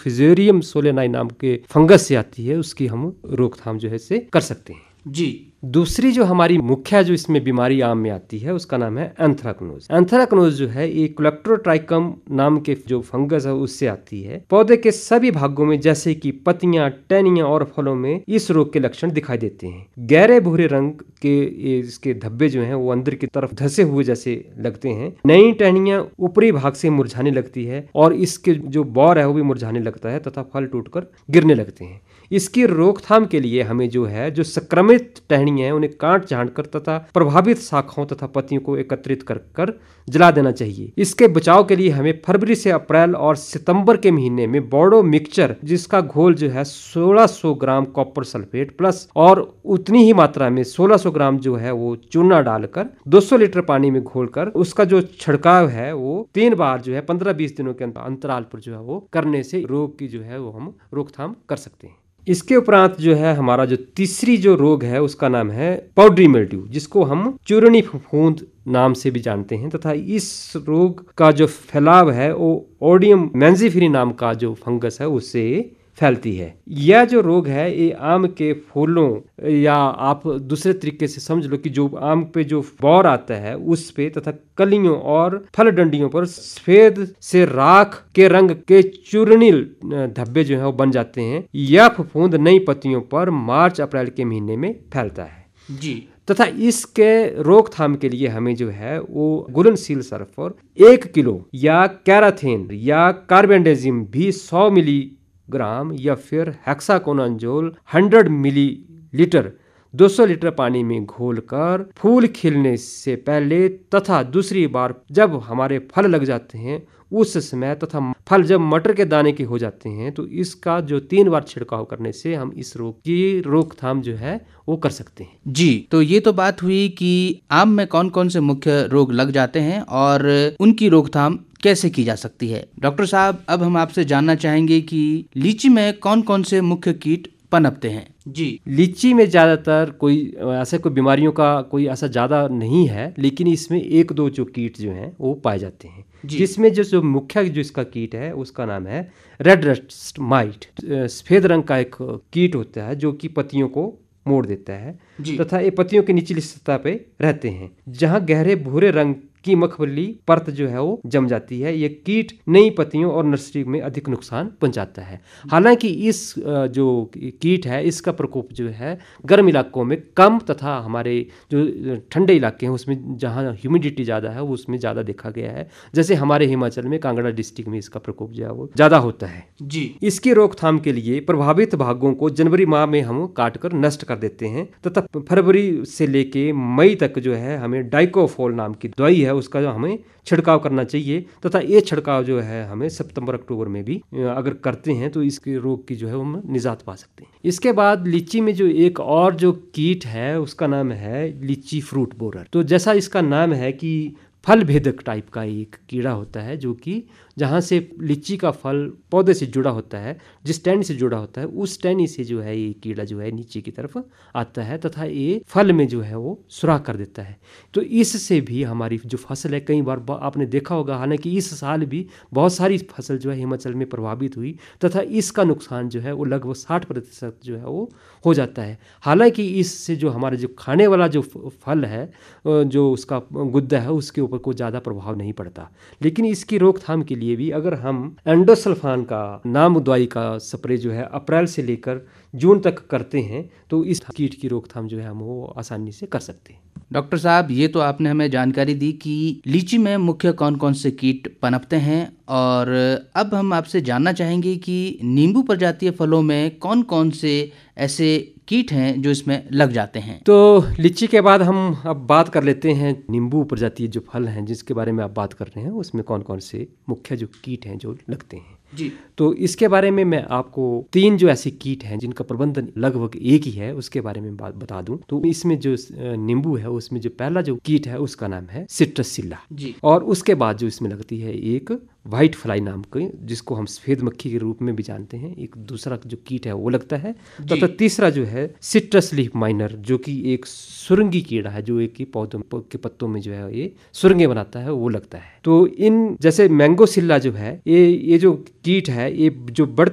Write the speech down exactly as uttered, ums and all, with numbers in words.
फिजेरियम solani नाम के fungus से आती है, उसकी हम रोकथाम जो है से कर सकते हैं। जी। दूसरी जो हमारी मुख्य जो इसमें बीमारी आम में आती है उसका नाम है एंथ्राकनोज। एंथ्राकनोज जो है ये कोलेप्टोट्राइकम नाम के जो फंगस है उससे आती है। पौधे के सभी भागों में जैसे कि पत्तियां, टहनियां और फलों में इस रोग के लक्षण दिखाई देते हैं। गहरे भूरे रंग के इसके धब्बे जो हैं वो अंदर की तरफ धसे हुए जैसे लगते हैं। नई टहनियां ऊपरी भाग से मुरझाने लगती है और इसके जो बौर है वो भी मुरझाने लगता है तथा फल टूटकर गिरने लगते हैं। इसकी रोकथाम के लिए हमें जो है जो संक्रमित टहनियां हैं उन्हें काट छांट कर तथा प्रभावित शाखाओं तथा पत्तियों को एकत्रित कर कर जला देना चाहिए। इसके बचाव के लिए हमें फरवरी से अप्रैल और सितंबर के महीने में बोडो मिक्सचर जिसका घोल जो है सोलह सौ ग्राम कॉपर सल्फेट प्लस और उतनी ही मात्रा में सोलह सौ ग्राम जो है वो चूना डालकर दो सौ लीटर पानी में घोलकर उसका जो छिड़काव है वो तीन बार जो है पंद्रह बीस दिनों के अंतराल पर जो है वो करने से रोग की जो है वो हम रोकथाम कर सकते हैं। इसके उपरांत जो है हमारा जो तीसरी जो रोग है उसका नाम है पाउडरी मिल्ड्यू, जिसको हम चूर्णी फफूंद नाम से भी जानते हैं तथा इस रोग का जो फैलाव है वो ओडियम मैंजीफेरी नाम का जो फंगस है उससे फैलती है। यह जो रोग है ये आम के फूलों या आप दूसरे तरीके से समझ लो कि जो आम पे जो बौर आता है उस पे तथा कलियों और फल डंडियों पर सफेद से राख के रंग के चूर्णील धब्बे जो है वो बन जाते हैं। यह फफूंद नई पत्तियों पर मार्च अप्रैल के महीने में फैलता है। जी। तथा इसके रोकथाम के लिए हमें जो है वो घुलनशील सल्फर एक किलो या कैराथेन या कार्बेंडाजिम भी सौ मिली ग्राम या फिर हेक्साकोनाजोल सौ मिलीलीटर दो सौ लीटर पानी में घोलकर फूल खिलने से पहले तथा दूसरी बार जब हमारे फल लग जाते हैं उस समय तथा फल जब मटर के दाने के हो जाते हैं तो इसका जो तीन बार छिड़काव करने से हम इस रोग की रोकथाम जो है वो कर सकते हैं। जी, तो ये तो बात हुई कि आम में कौन कौन से मुख्य रोग लग जाते हैं और उनकी रोकथाम कैसे की जा सकती है। डॉक्टर साहब, अब हम आपसे जानना चाहेंगे कि लीची में कौन कौन से मुख्य कीट पनपते हैं। जी, लीची में ज़्यादातर कोई ऐसे कोई बीमारियों का कोई ऐसा ज़्यादा नहीं है, लेकिन इसमें एक दो जो कीट जो हैं वो पाए जाते हैं, जिसमें जो जो मुख्य जो इसका कीट है उसका नाम है रेड रस्ट माइट। सफेद रंग का एक कीट होता है जो कि पत्तियों को मोड़ देता है तथा ये पत्तियों के निचली सतह पे रहते हैं। जहाँ गहरे भूरे रंग की मखमली परत जो है वो जम जाती है। ये कीट नई पत्तियों और नर्सरी में अधिक नुकसान पहुंचाता है। हालांकि इस जो कीट है इसका प्रकोप जो है गर्म इलाकों में कम तथा हमारे जो ठंडे इलाके हैं उसमें जहाँ ह्यूमिडिटी ज़्यादा है उसमें ज़्यादा देखा गया है। जैसे हमारे हिमाचल में कांगड़ा डिस्ट्रिक्ट में इसका प्रकोप जो है वो ज़्यादा होता है। जी, इसकी रोकथाम के लिए प्रभावित भागों को जनवरी माह में हम काट कर नष्ट कर देते हैं तथा फरवरी से लेके मई तक जो है हमें डाइकोफोल नाम की दवाई है उसका जो हमें छिड़काव करना चाहिए तथा ये छिड़काव जो है हमें सितंबर अक्टूबर में भी अगर करते हैं तो इसके रोग की जो है हम निजात पा सकते हैं। इसके बाद लीची में जो एक और जो कीट है उसका नाम है लीची फ्रूट बोरर। तो जैसा इसका नाम है कि फल भेदक टाइप का एक कीड़ा होता है जो कि जहाँ से लीची का फल पौधे से जुड़ा होता है, जिस टहनी से जुड़ा होता है उस टहनी से जो है ये कीड़ा जो है नीचे की तरफ आता है तथा ये फल में जो है वो सुराख कर देता है। तो इससे भी हमारी जो फसल है कई बार आपने देखा होगा, हालांकि इस साल भी बहुत सारी फसल जो है हिमाचल में प्रभावित हुई तथा इसका नुकसान जो है वो लगभग साठ प्रतिशत जो है वो हो जाता है। हालांकि इससे जो हमारे जो खाने वाला जो फल है जो उसका गुद्दा है उसके ऊपर कोई ज़्यादा प्रभाव नहीं पड़ता। लेकिन इसकी रोकथाम के लिए भी अगर हम एंडोसल्फान का नाम दवाई का स्प्रे जो है अप्रैल से लेकर जून तक करते हैं तो इस कीट की रोकथाम जो है हम वो आसानी से कर सकते हैं। डॉक्टर साहब, ये तो आपने हमें जानकारी दी कि लीची में मुख्य कौन कौन से कीट पनपते हैं और अब हम आपसे जानना चाहेंगे कि नींबू प्रजातीय फलों में कौन कौन से ऐसे कीट हैं जो इसमें लग जाते हैं। तो लीची के बाद हम अब बात कर लेते हैं नींबू प्रजातीय जो फल हैं जिसके बारे में आप बात कर रहे हैं उसमें कौन कौन से मुख्य जो कीट हैं जो लगते हैं। जी, तो इसके बारे में मैं आपको तीन जो ऐसे कीट हैं जिनका प्रबंधन लगभग एक ही है उसके बारे में बात बता दूं। तो इसमें जो नींबू है उसमें जो पहला जो कीट है उसका नाम है सिट्रसिल्ला। जी, और उसके बाद जो इसमें लगती है एक व्हाइट फ्लाई नाम की जिसको हम सफेद मक्खी के रूप में भी जानते हैं, एक दूसरा जो कीट है वो लगता है तथा तीसरा जो है सिट्रस लीफ माइनर जो कि एक सुरंगी कीड़ा है जो एक ही पौधों के पत्तों में जो है ये सुरंगें बनाता है वो लगता है। तो इन जैसे मैंगो सिल्ला जो है ये ये जो कीट है ये जो बढ़